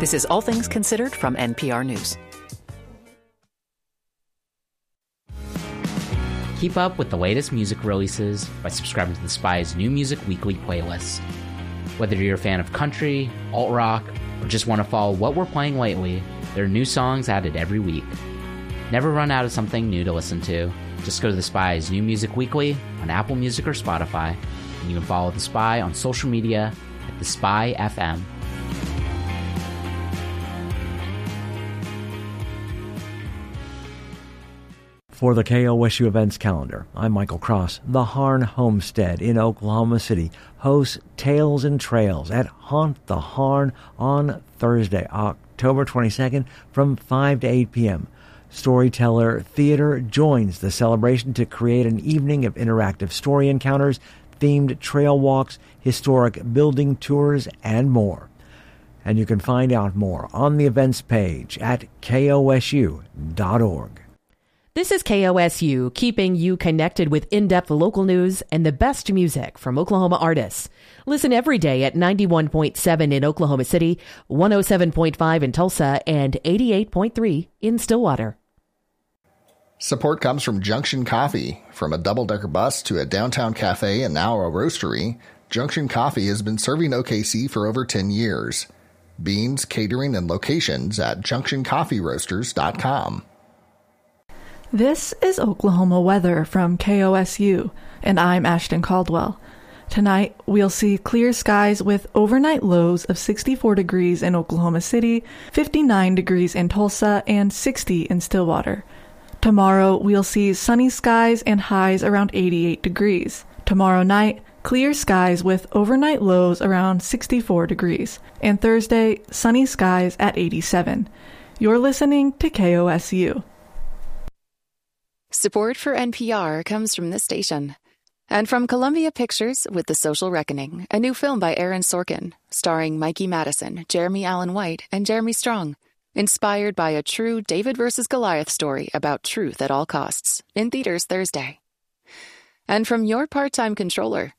This is All Things Considered from NPR News. Keep up with the latest music releases by subscribing to The Spy's new music weekly playlist. Whether you're a fan of country, alt-rock, or just want to follow what we're playing lately, there are new songs added every week. Never run out of something new to listen to. Just go to The Spy's new music weekly on Apple Music or Spotify, and you can follow The Spy on social media at The Spy FM. For the KOSU events calendar, I'm Michael Cross. The Harn Homestead in Oklahoma City hosts Tales and Trails at Haunt the Harn on Thursday, October 22nd from 5 to 8 p.m. Storyteller Theater joins the celebration to create an evening of interactive story encounters, themed trail walks, historic building tours, and more. And you can find out more on the events page at kosu.org. This is KOSU, keeping you connected with in-depth local news and the best music from Oklahoma artists. Listen every day at 91.7 in Oklahoma City, 107.5 in Tulsa, and 88.3 in Stillwater. Support comes from Junction Coffee. From a double-decker bus to a downtown cafe and now a roastery, Junction Coffee has been serving OKC for over 10 years. Beans, catering, and locations at junctioncoffeeroasters.com. This is Oklahoma weather from KOSU, and I'm Ashton Caldwell. Tonight, we'll see clear skies with overnight lows of 64 degrees in Oklahoma City, 59 degrees in Tulsa, and 60 in Stillwater. Tomorrow, we'll see sunny skies and highs around 88 degrees. Tomorrow night, clear skies with overnight lows around 64 degrees. And Thursday, sunny skies at 87. You're listening to KOSU. Support for NPR comes from this station. And from Columbia Pictures with The Social Reckoning, a new film by Aaron Sorkin, starring Mikey Madison, Jeremy Allen White, and Jeremy Strong. Inspired by a true David versus Goliath story about truth at all costs. In theaters Thursday. And from your part-time controller,